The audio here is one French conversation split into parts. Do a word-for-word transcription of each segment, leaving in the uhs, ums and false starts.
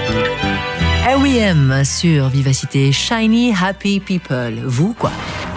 R E M sur Vivacité, Shiny Happy People. Vous, quoi?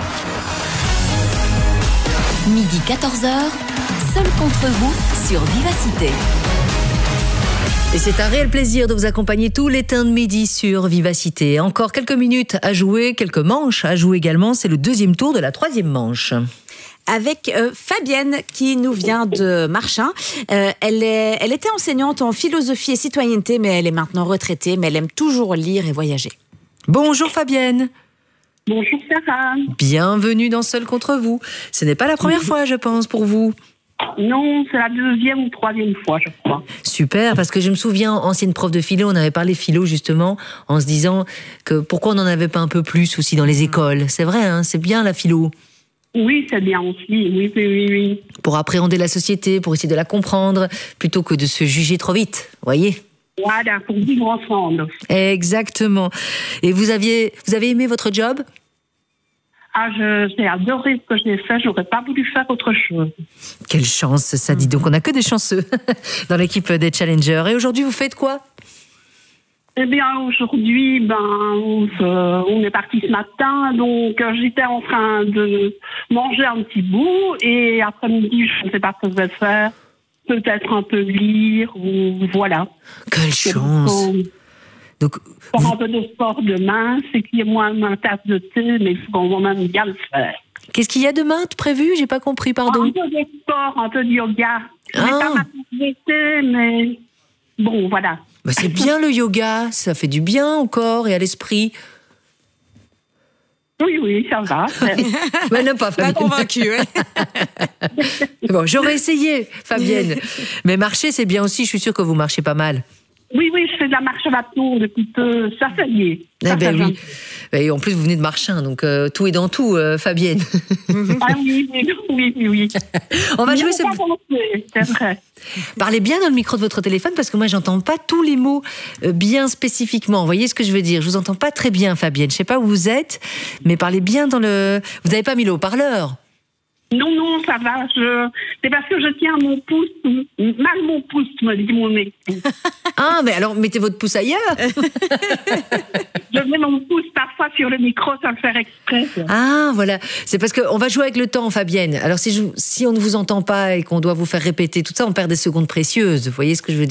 Midi quatorze heures, seul contre vous sur Vivacité. Et c'est un réel plaisir de vous accompagner tous les teints de midi sur Vivacité. Encore quelques minutes à jouer, quelques manches à jouer également. C'est le deuxième tour de la troisième manche. Avec euh, Fabienne qui nous vient de Marchin. Euh, elle, est, elle était enseignante en philosophie et citoyenneté, mais elle est maintenant retraitée, mais elle aime toujours lire et voyager. Bonjour Fabienne. Bonjour Sarah. Bienvenue dans Seul contre vous. Ce n'est pas la première fois, je pense, pour vous. Non, c'est la deuxième ou troisième fois, je crois. Super, parce que je me souviens, ancienne prof de philo, on avait parlé philo justement, en se disant que pourquoi on n'en avait pas un peu plus aussi dans les écoles. C'est vrai, hein, c'est bien la philo. Oui, c'est bien aussi, oui, oui, oui, oui. Pour appréhender la société, pour essayer de la comprendre, plutôt que de se juger trop vite, voyez. Voilà, pour vivre ensemble. Exactement. Et vous aviez, vous avez aimé votre job ? Ah, je, j'ai adoré ce que j'ai fait, j'aurais pas voulu faire autre chose. Quelle chance, ça dit donc, on n'a que des chanceux dans l'équipe des Challengers. Et aujourd'hui, vous faites quoi ? Eh bien, aujourd'hui, ben, on, se- on est parti ce matin, donc euh, j'étais en train de manger un petit bout, et après-midi, je ne sais pas ce que je vais faire. Peut-être un peu lire, ou voilà. Quelle chance. Donc, Faire un peu de sport demain, c'est qu'il y ait moins ma tasse de thé, mais il faut quand même bien le faire. qu'est-ce qu'il y a demain de prévu ? J'ai pas compris, pardon. Un peu de sport, un peu de yoga. Je n'ai Ah. pas ma tasse de thé, mais bon, voilà. Bah, c'est bien le yoga, ça fait du bien au corps et à l'esprit. Oui, oui, ça va. Mais non, pas Pas Fabienne. convaincue, hein. Bon, j'aurais essayé, Fabienne. Mais marcher, c'est bien aussi. Je suis sûre que vous marchez pas mal. Oui, oui, je fais de la marche à bâton depuis peu. Ça, ça y est. Eh Ça, ben ça oui. Et en plus, vous venez de Marchin, donc euh, tout est dans tout, euh, Fabienne. va. Ah oui, oui, oui, oui, oui. On va Mais jouer on ce... va avancer, c'est vrai. Parlez bien dans le micro de votre téléphone parce que moi, j'entends pas tous les mots euh, bien spécifiquement. Vous voyez ce que je veux dire ? Je vous entends pas très bien, Fabienne. Je sais pas où vous êtes, mais parlez bien dans le... Vous n'avez pas mis le haut-parleur ? Non, non, ça va. Je... C'est parce que je tiens mon pouce, mal mon pouce, me dit mon époux. Ah, mais alors, mettez votre pouce ailleurs. Je mets mon pouce parfois sur le micro sans le faire exprès. Ah, voilà. C'est parce qu'on va jouer avec le temps, Fabienne. Alors, si, je, si on ne vous entend pas et qu'on doit vous faire répéter tout ça, on perd des secondes précieuses. Vous voyez ce que je veux dire ?